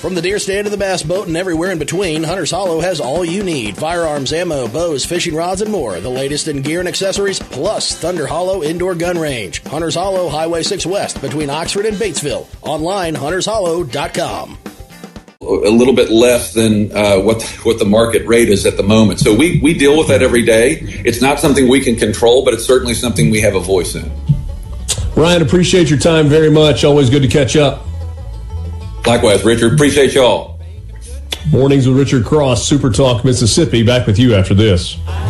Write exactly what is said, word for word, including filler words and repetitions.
From the deer stand to the bass boat and everywhere in between, Hunter's Hollow has all you need. Firearms, ammo, bows, fishing rods, and more. The latest in gear and accessories, plus Thunder Hollow Indoor Gun Range. Hunter's Hollow, Highway six West, between Oxford and Batesville. Online, hunters hollow dot com. A little bit less than uh, what what the market rate is at the moment. So we, we deal with that every day. It's not something we can control, but it's certainly something we have a voice in. Ryan, appreciate your time very much. Always good to catch up. Likewise, Richard. Appreciate y'all. Mornings with Richard Cross, Super Talk Mississippi. Back with you after this.